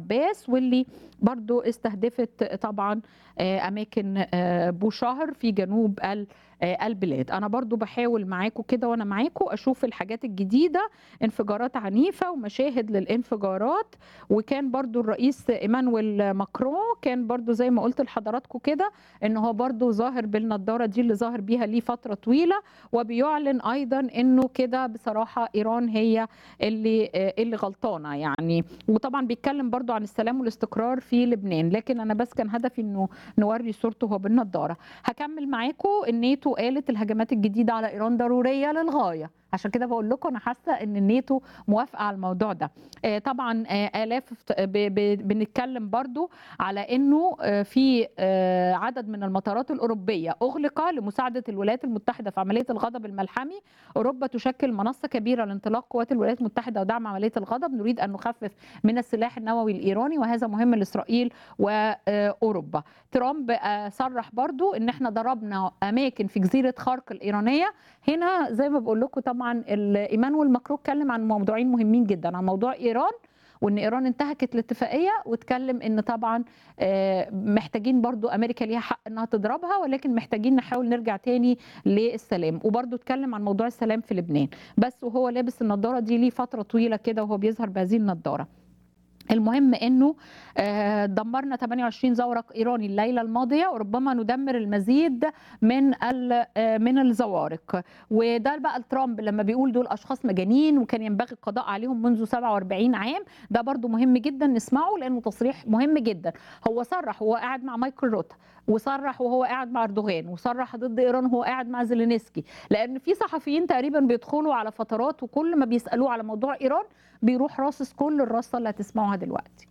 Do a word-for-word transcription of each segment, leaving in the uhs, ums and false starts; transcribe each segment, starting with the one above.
عباس، واللي برضو استهدفت طبعا اماكن بوشهر في جنوب البلاد. انا برضو بحاول معاكم كده وانا معاكم اشوف الحاجات الجديده، انفجارات عنيفه ومشاهد للانفجارات. وكان برضو الرئيس ايمانويل ماكرون كان برضو زي ما قلت لحضراتكم كده ان هو برضو ظاهر بالنضاره دي اللي ظاهر بيها ليه فتره طويله، وبيعلن ايضا انه كده بصراحه ايران هي اللي اللي غلطانه يعني. وطبعا بيتكلم برضو عن السلام والاستقرار في لبنان، لكن انا بس كان هدفي انه نوري صورته هو بالنضاره. هكمل معاكم. الناتو قالت الهجمات الجديده على ايران ضروريه للغايه، عشان كده بقول لكم انا حاسه ان الناتو موافقه على الموضوع ده. طبعا الاف بنتكلم برضو على انه في عدد من المطارات الاوروبيه اغلق لمساعده الولايات المتحده في عمليه الغضب الملحمي. اوروبا تشكل منصه كبيره لانطلاق قوات الولايات المتحده ودعم عمليه الغضب. نريد ان نخفف من السلاح النووي الايراني وهذا مهم لاسرائيل واوروبا. ترامب صرح برضو ان احنا ضربنا اماكن في جزيره خرق الايرانيه. هنا زي ما بقول لكم طبعا ايمانويل ماكرون اتكلم عن موضوعين مهمين جدا، عن موضوع ايران وان ايران انتهكت الاتفاقيه، واتكلم ان طبعا محتاجين برضو امريكا ليها حق انها تضربها، ولكن محتاجين نحاول نرجع تاني للسلام. وبرضو اتكلم عن موضوع السلام في لبنان، بس وهو لابس النضاره دي ليه فتره طويله كده وهو بيظهر بهذه النضاره. المهم انه دمرنا ثمانية وعشرين زورق ايراني الليله الماضيه، وربما ندمر المزيد من من الزوارق. وده بقى ترامب لما بيقول دول اشخاص مجانين وكان ينبغي القضاء عليهم منذ سبعة وأربعين عام، ده برضو مهم جدا نسمعه لانه تصريح مهم جدا. هو صرح وهو قاعد مع مايكل روتا، وصرح وهو قاعد مع اردوغان، وصرح ضد ايران وهو قاعد مع زيلينسكي، لان في صحفيين تقريبا بيدخلوا على فترات وكل ما بيسالوه على موضوع ايران بيروح راصص كل الرصه اللي هتسمعوها دلوقتي.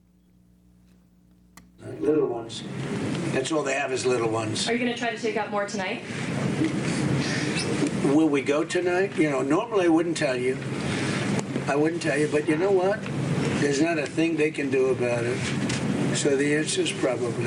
Little ones. That's all they have is little ones. Are you going to try to take out more tonight? Will we go tonight? You know, normally I wouldn't tell you. I wouldn't tell you, but you know what? There's not a thing they can do about it. So the answer is probably.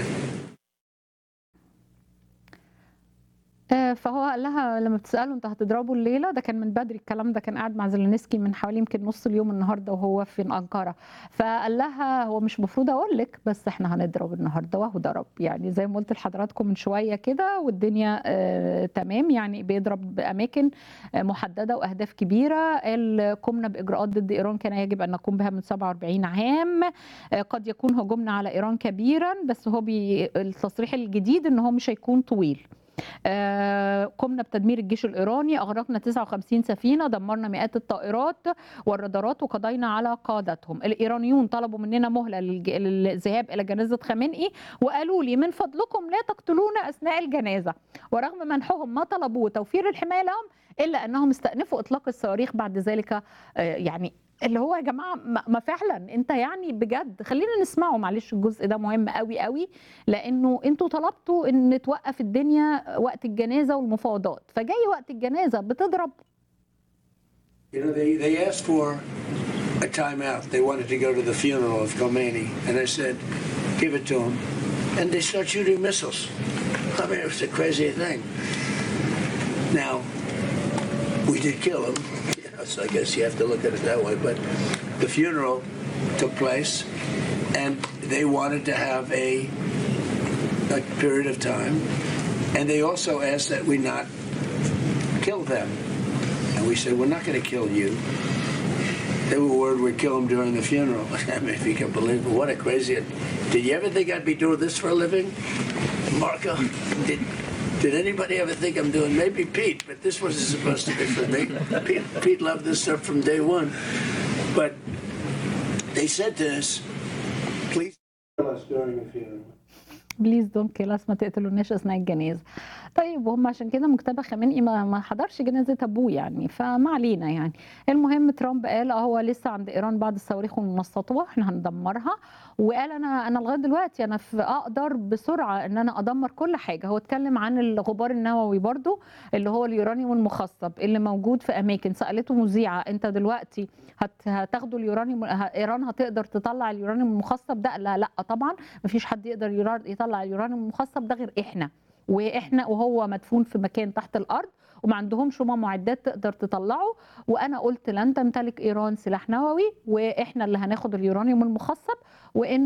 فهو قال لها لما بتساله انت هتضربوا الليله، ده كان من بدري الكلام ده، كان قاعد مع زيلينسكي من حوالي يمكن نص اليوم النهارده وهو في انقره. فقال لها هو مش المفروض اقول لك بس احنا هنضرب النهارده، وهو ضرب يعني زي ما قلت لحضراتكم من شويه كده، والدنيا آه تمام يعني بيضرب باماكن آه محدده واهداف كبيره. قال قمنا باجراءات ضد ايران كان يجب ان نقوم بها من سبعة وأربعين عام. آه قد يكون هجومنا على ايران كبيرا، بس هو بي التصريح الجديد ان هو مش هيكون طويل. آه قمنا بتدمير الجيش الإيراني، أغرقنا تسعة وخمسين سفينة، دمرنا مئات الطائرات والرادارات وقضينا على قادتهم. الإيرانيون طلبوا مننا مهلة للذهاب إلى جنازة خامنئي، وقالوا لي من فضلكم لا تقتلونا أثناء الجنازة. ورغم منحهم ما طلبوه وتوفير الحماية لهم، إلا أنهم استأنفوا إطلاق الصواريخ بعد ذلك. آه يعني اللي هو يا جماعه ما فعلا انت يعني بجد خلينا نسمعه معلش، الجزء ده مهم قوي قوي، لانه انتوا طلبتوا ان توقف الدنيا وقت الجنازه والمفاوضات، فجاي وقت الجنازه بتضرب. You know, they they asked for a time out. They wanted to go to the funeral of Khomeini, and I said, give it to them. And they start shooting missiles. I mean, it was the craziest thing. Now, we did kill him. So I guess you have to look at it that way. But the funeral took place, and they wanted to have a, a period of time. And they also asked that we not kill them. And we said, we're not going to kill you. They were worried we'd kill them during the funeral. I mean, if you can believe it, what a crazy... Did you ever think I'd be doing this for a living? Marco, did... Did anybody ever think I'm doing, maybe Pete, but this wasn't supposed to be for me. Pete, Pete loved this stuff from day one. But they said to us, please kill us during the funeral. بليز دونت كيل اس، ما تقتلوناش اثناء الجنازه. طيب وهم عشان كده مجتبى خامنئي ما ما حضرش جنازه ابوه يعني، فما علينا يعني. المهم ترامب قال هو لسه عند ايران بعض الصواريخ والمنصات واحنا هندمرها، وقال انا انا لغايه دلوقتي انا في اقدر بسرعه ان انا ادمر كل حاجه. هو اتكلم عن الغبار النووي برضو اللي هو اليورانيوم المخصب اللي موجود في اماكن. سالته مذيعه انت دلوقتي هتاخدوا اليورانيوم، ايران هتقدر تطلع اليورانيوم المخصب ده؟ لا لا طبعا مفيش حد يقدر يطلع اليورانيوم المخصب ده غير احنا، واحنا وهو مدفون في مكان تحت الارض، وما عندهمش هم معدات تقدر تطلعه. وانا قلت لن تمتلك ايران سلاح نووي، واحنا اللي هناخد اليورانيوم المخصب، وان